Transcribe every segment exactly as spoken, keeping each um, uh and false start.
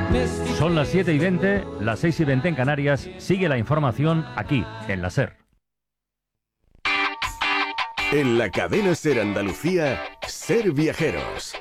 Son las siete y veinte, las seis y veinte en Canarias. Sigue la información aquí, en la SER. En la cadena SER Andalucía, Ser Viajeros.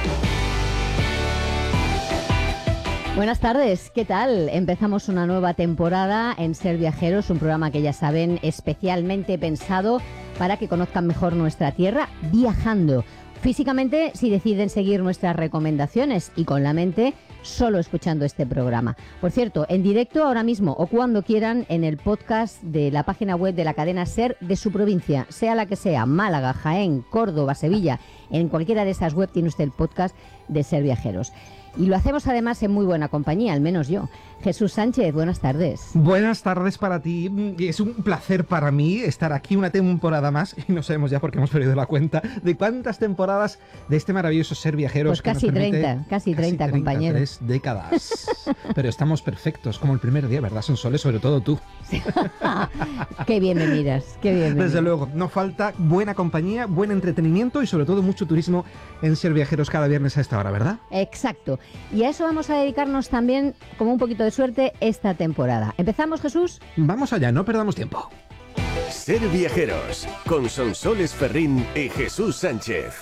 Buenas tardes, ¿qué tal? Empezamos una nueva temporada en Ser Viajeros, un programa que ya saben, especialmente pensado para que conozcan mejor nuestra tierra viajando. Físicamente, si deciden seguir nuestras recomendaciones, y con la mente, solo escuchando este programa. Por cierto, en directo ahora mismo o cuando quieran en el podcast de la página web de la cadena SER de su provincia, sea la que sea, Málaga, Jaén, Córdoba, Sevilla, en cualquiera de esas web tiene usted el podcast de Ser Viajeros. Y lo hacemos además en muy buena compañía, al menos yo. Jesús Sánchez, buenas tardes. Buenas tardes para ti. Es un placer para mí estar aquí una temporada más, y no sabemos ya porque hemos perdido la cuenta de cuántas temporadas de este maravilloso Ser Viajeros. Pues casi que nos permite, treinta, casi treinta, compañero. Tres décadas. Pero estamos perfectos, como el primer día, ¿verdad, Sonsoles? Sobre todo tú. Qué bien me miras, qué bien me Desde miras. luego, no falta buena compañía, buen entretenimiento y sobre todo mucho turismo en Ser Viajeros cada viernes a esta hora, ¿verdad? Exacto. Y a eso vamos a dedicarnos también, como un poquito de suerte, esta temporada. ¿Empezamos, Jesús? Vamos allá, no perdamos tiempo. Ser Viajeros, con Sonsoles Ferrín y Jesús Sánchez.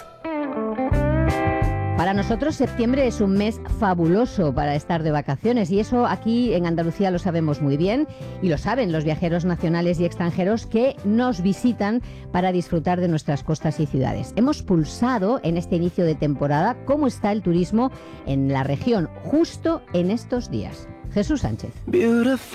Para nosotros septiembre es un mes fabuloso para estar de vacaciones, y eso aquí en Andalucía lo sabemos muy bien, y lo saben los viajeros nacionales y extranjeros que nos visitan para disfrutar de nuestras costas y ciudades. Hemos pulsado en este inicio de temporada cómo está el turismo en la región justo en estos días. Jesús Sánchez.